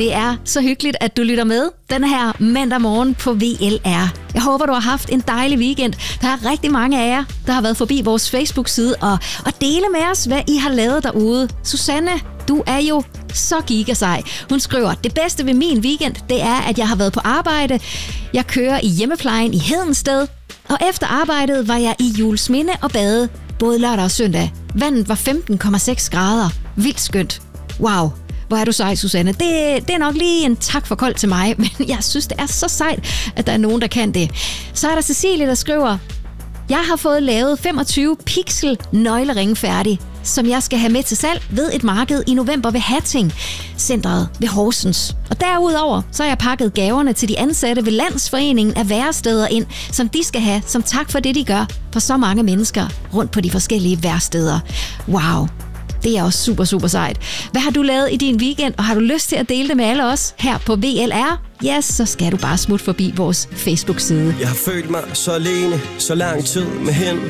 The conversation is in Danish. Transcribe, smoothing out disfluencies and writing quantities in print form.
Det er så hyggeligt, at du lytter med den her mandag morgen på VLR. Jeg håber, du har haft en dejlig weekend. Der er rigtig mange af jer, der har været forbi vores Facebook-side og dele med os, hvad I har lavet derude. Susanne, du er jo så gigasej. Hun skriver, det bedste ved min weekend, det er, at jeg har været på arbejde. Jeg kører i hjemmeplejen i Hedensted. Og efter arbejdet var jeg i Juelsminde og bade både lørdag og søndag. Vandet var 15,6 grader. Vildt skønt. Wow. Hvor er du sej, Susanne. Det er nok lige en tak for koldt til mig, men jeg synes, det er så sejt, at der er nogen, der kan det. Så er der Cecilie, der skriver, jeg har fået lavet 25 pixel nøgleringe færdig, som jeg skal have med til salg ved et marked i november ved Hatting, centret ved Horsens. Og derudover så har jeg pakket gaverne til de ansatte ved Landsforeningen af væresteder ind, som de skal have som tak for det, de gør for så mange mennesker rundt på de forskellige væresteder. Wow. Det er også super, super sejt. Hvad har du lavet i din weekend, og har du lyst til at dele det med alle os her på VLR? Ja, så skal du bare smutte forbi vores Facebook-side. Jeg har følt mig så alene, så lang tid med hende.